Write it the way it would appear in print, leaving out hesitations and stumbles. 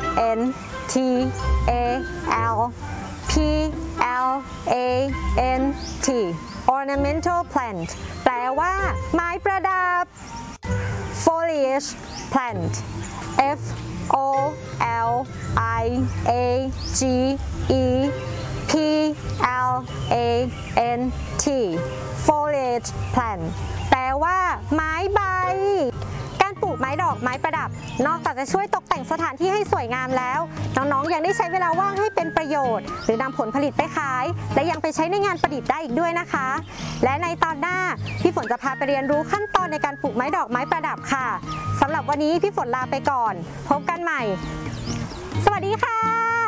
N T A L P L A N T ornamental plant แปลว่าไม้ประดับ foliage plant F O L I A G E P L A N T foliage plant แปลว่าไม้ใบการปลูกไม้ดอกไม้ประดับนอกจากจะช่วยตกแต่งสถานที่ให้สวยงามแล้วน้องๆยังได้ใช้เวลาว่างให้เป็นประโยชน์หรือนำผลผลิตไปขายและยังไปใช้ในงานประดิษฐ์ได้อีกด้วยนะคะและในตอนหน้าพี่ฝนจะพาไปเรียนรู้ขั้นตอนในการปลูกไม้ดอกไม้ประดับค่ะสำหรับวันนี้พี่ฝนลาไปก่อนพบกันใหม่สวัสดีค่ะ